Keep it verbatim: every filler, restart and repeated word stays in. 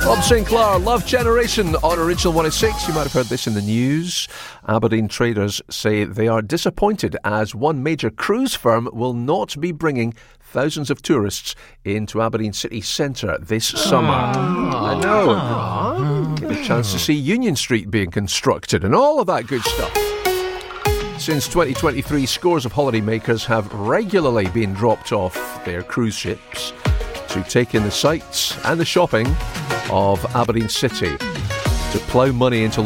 Bob Sinclair, Love Generation on Original one oh six. You might have heard this in the news. Aberdeen traders say they are disappointed as one major cruise firm will not be bringing thousands of tourists into Aberdeen city centre this summer. Oh. I know. Oh. Get a chance to see Union Street being constructed and all of that good stuff. Since twenty twenty-three, scores of holidaymakers have regularly been dropped off their cruise ships to take in the sights and the shopping of Aberdeen City, to plough money into